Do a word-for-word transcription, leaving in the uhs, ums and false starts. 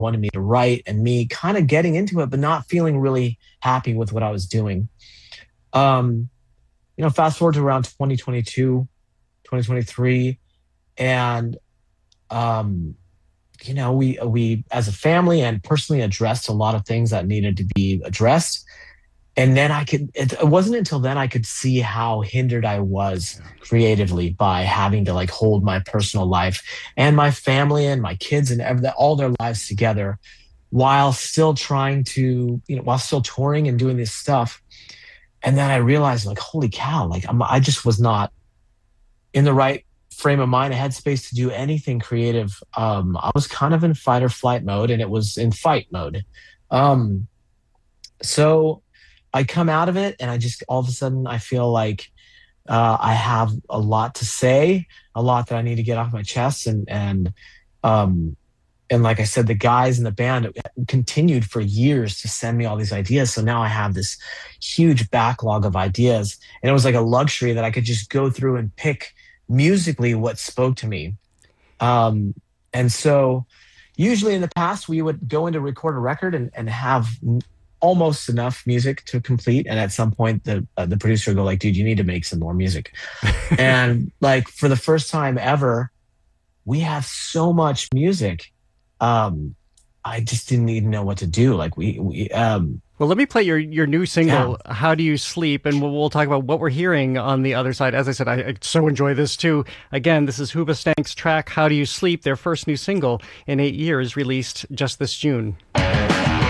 wanted me to write, and me kind of getting into it, but not feeling really happy with what I was doing. Um, you know, fast forward to around twenty twenty-two, twenty twenty-three, and um, you know, we we as a family and personally addressed a lot of things that needed to be addressed. And then I could, it, it wasn't until then I could see how hindered I was creatively by having to like hold my personal life and my family and my kids and every, all their lives together while still trying to, you know, while still touring and doing this stuff. And then I realized like, holy cow, like I'm, I just was not in the right frame of mind, a headspace to do anything creative. Um, I was kind of in fight or flight mode, and it was in fight mode. Um, so I come out of it, and I just all of a sudden I feel like uh, I have a lot to say, a lot that I need to get off my chest, and and um, and like I said, the guys in the band continued for years to send me all these ideas. So now I have this huge backlog of ideas, and it was like a luxury that I could just go through and pick musically what spoke to me. Um, and so usually in the past, we would go in to record a record and, and have almost enough music to complete. And at some point, the uh, the producer would go like, dude, you need to make some more music. And like for the first time ever, we have so much music. Um, I just didn't even know what to do. Like we, we um, Well, let me play your, your new single, yeah. How Do You Sleep? And we'll, we'll talk about what we're hearing on the other side. As I said, I, I so enjoy this too. Again, this is Hoobastank's track, How Do You Sleep, their first new single in eight years, released just this June.